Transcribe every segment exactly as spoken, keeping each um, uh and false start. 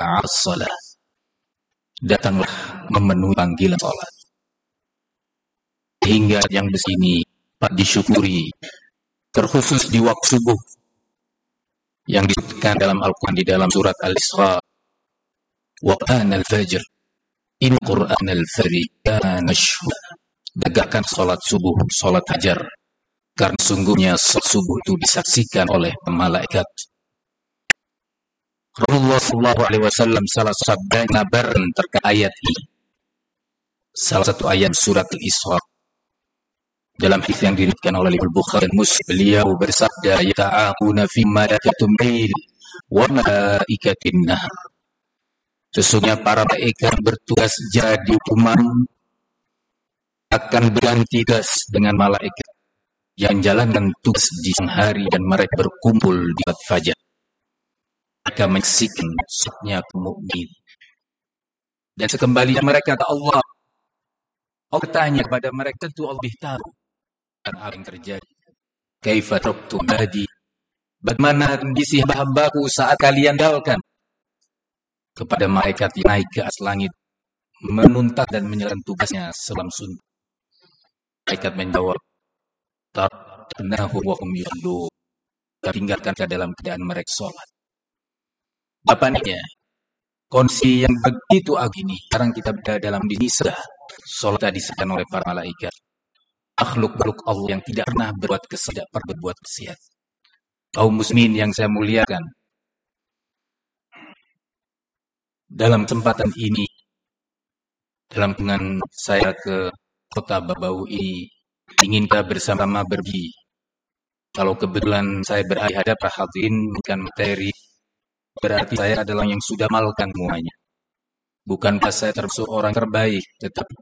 hayya 'alas shalah. Datanglah memenuhi panggilan salat. Hingga yang begini Pak disyukuri, terkhusus di waktu subuh yang disebutkan dalam Al-Quran di dalam surat Al-Isra, wa qur'anal fajr in qur'anal fajri kana mashhuda. Tegakkan salat subuh, salat fajar, karena sungguhnya salat subuh itu disaksikan oleh malaikat. Rasulullah sallallahu alaihi wasallam salah sabda nabaran terkait ayat ini. Salah satu ayat surat Al-Isra. Dalam hadis yang diriwayatkan oleh Al-Bukhari dan Muslim, beliau bersabda, "Yata'aquna fi malaikatum lail wa malaikatin nahar." Sesungguhnya para malaikat bertugas jadi umat akan berganti tugas dengan malaikat yang menjalankan tugas di siang hari dan mereka berkumpul di salat fajar. Mereka menyaksikan salatnya kaum mukmin. Dan sekembalinya mereka ke Allah, Allah bertanya kepada mereka, tentu Allah lebih tahu apa yang terjadi. Kaifa taraktum ibadi? Bagaimana kondisi hamba-hambaku saat kalian tinggalkan? Kepada malaikat yang naik ke atas langit, menuntas dan menjalankan tugasnya selam suntuk. Malaikat menjawab, taraknahu wa hum yusallun. Kita tinggalkan ke dalam keadaan mereka sholat. Bapaknya, kondisi yang begitu agini, sekarang kita berada dalam diri sudah sholat disediakan oleh para malaikat. Makhluk-makhluk Allah yang tidak pernah berbuat kesalahan, tidak pernah berbuat maksiat. Kaum muslimin yang saya muliakan, dalam kesempatan ini, dalam kunjungan saya ke kota Babau ini, ingin kita bersama-sama berbagi. Kalau kebetulan saya berada pada hadirin bukan materi, berarti saya adalah yang sudah malkan semuanya. Bukankah saya termasuk orang terbaik, tetapi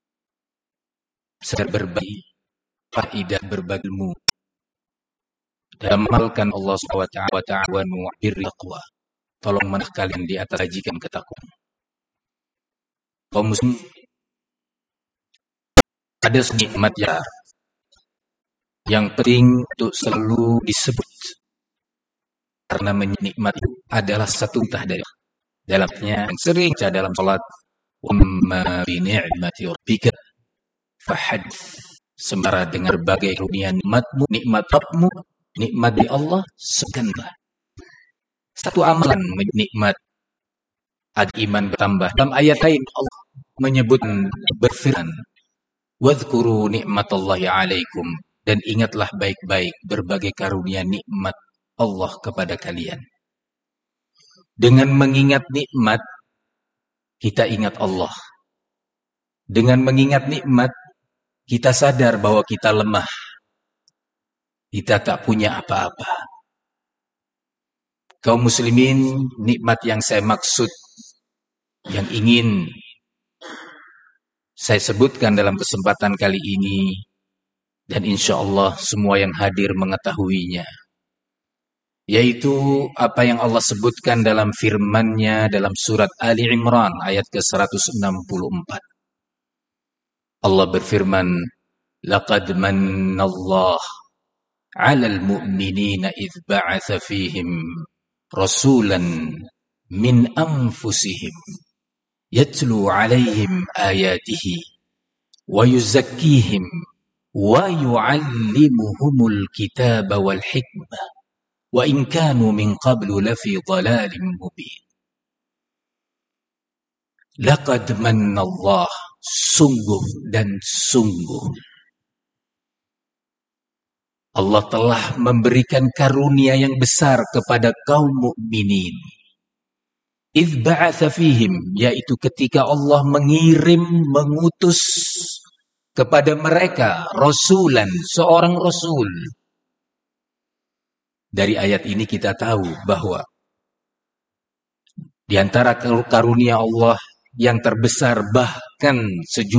saya berbagi faidah, berbagi ilmu dalam mengamalkan Allah subhanahu wa ta'ala, wa ta'awanu 'alal birri wat taqwa. Tolong menahan kalian di atas sajikan ketakwaan. Kaum muslim, ada nikmat ya yang penting untuk selalu disebut, karena nikmat itu adalah satu entah dari dalamnya yang sering saya dalam salat, umma bi ni'mati rabbika fahadits. Sembara dengan berbagai karunia nikmatmu, nikmat Rabbmu, nikmat di Allah, segenap. Satu amalan nikmat, ada iman bertambah. Dalam ayat lain Allah menyebut, berfirman, wadhkuru ni'matallahi 'alaikum, dan ingatlah baik-baik berbagai karunia nikmat Allah kepada kalian. Dengan mengingat nikmat, kita ingat Allah. Dengan mengingat nikmat, kita sadar bahwa kita lemah. Kita tak punya apa-apa. Kaum muslimin, nikmat yang saya maksud, yang ingin saya sebutkan dalam kesempatan kali ini, dan insya Allah semua yang hadir mengetahuinya, yaitu apa yang Allah sebutkan dalam firman-Nya dalam surat Ali Imran ayat ke seratus enam puluh empat. Allah berfirman, laqad mannallahu 'alal mu'minina idz ba'atsa fihim rasulan min anfusihim yatlu 'alaihim ayatihi wa yuzakkihim wa yu'allimuhumul kitaba wal hikmah wa in kanu min qablu lafi dhalalin mubin. Laqad mannallahu, sungguh dan sungguh Allah telah memberikan karunia yang besar kepada kaum mukminin. Idz ba'atsa fihim, yaitu ketika Allah mengirim, mengutus kepada mereka rasulan, seorang rasul. Dari ayat ini kita tahu bahwa di antara karunia Allah yang terbesar, bahkan sejumlah